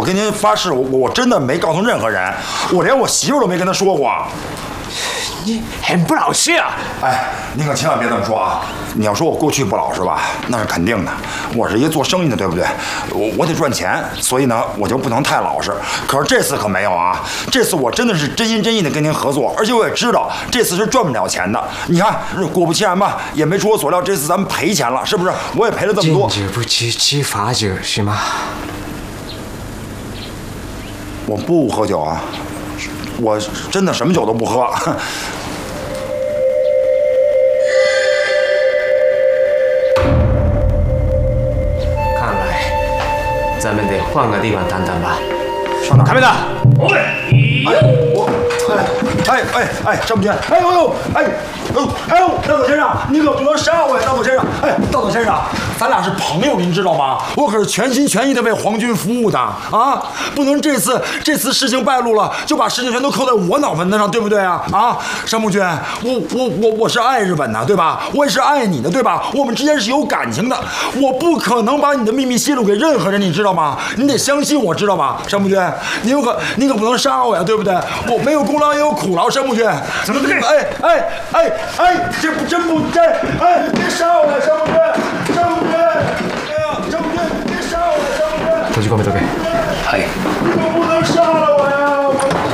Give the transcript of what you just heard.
跟您发誓，我真的没告诉任何人，我连我媳妇都没跟她说过。 你很不老实啊！ 哎，您可千万别这么说啊！你要说我过去不老实吧，那是肯定的。我是一个做生意的，对不对？我得赚钱，所以呢，我就不能太老实。可是这次可没有啊！这次我真的是真心真意的跟您合作，而且我也知道这次是赚不了钱的。你看，果不其然吧，也没出我所料，这次咱们赔钱了，是不是？我也赔了这么多。 禁止不知知法者是吗？ 我不喝酒啊，我真的什么酒都不喝。 咱们得换个地方谈谈吧。 上哪？ 卡梅达， 张木君，道总先生，你可不能杀我呀，道总先生！道总先生，咱俩是朋友，您知道吗？我可是全心全意的为皇军服务的啊！不能这次事情败露了，就把事情全都扣在我脑门子上，对不对啊？啊，山木君，我是爱日本的，对吧？我也是爱你的，对吧？我们之间是有感情的，我不可能把你的秘密泄露给任何人，你知道吗？你得相信我，知道吧？山木君，你可不能杀我呀，对不对？我没有功劳也有苦劳，山木君。 怎么对？ 这真不对！别杀我呀，山木君！山木君！山木君，别杀我呀，山木君！ 閉じ込めとけ。はい。 你不能杀了我呀！